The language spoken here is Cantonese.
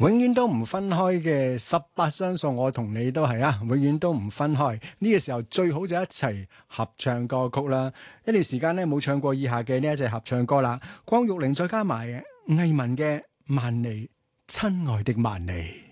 永遠都唔分開嘅18相送，我同你都係啊，永遠都唔分開。呢個時候最好就一齊合唱歌曲啦。一段時間呢冇唱過以下嘅呢一隻合唱歌啦，關玉玲再加埋藝文嘅《萬里》，親愛的萬里。